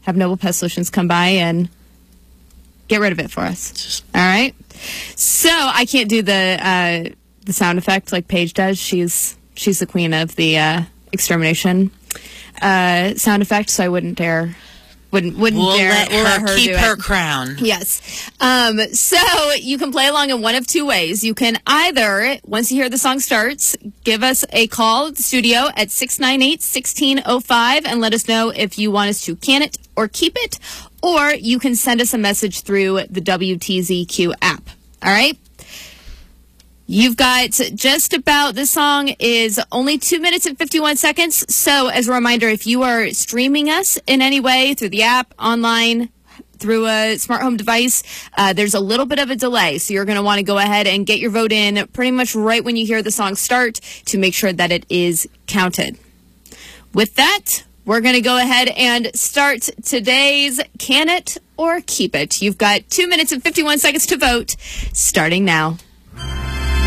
have Noble Pest Solutions come by and get rid of it for us. All right? So I can't do the sound effect like Paige does. She's the queen of the extermination sound effect, so I wouldn't dare. Wouldn't let her keep do her it. crown. Yes. So you can play along in one of two ways. You can either, once you hear the song starts, give us a call at the studio at 698-1605 and let us know if you want us to can it or keep it, or you can send us a message through the WTZQ app. All right? You've got just about, this song is only 2 minutes and 51 seconds. So as a reminder, if you are streaming us in any way through the app, online, through a smart home device, there's a little bit of a delay. So you're going to want to go ahead and get your vote in pretty much right when you hear the song start to make sure that it is counted. With that, we're going to go ahead and start today's Can It or Keep It. You've got 2 minutes and 51 seconds to vote, starting now.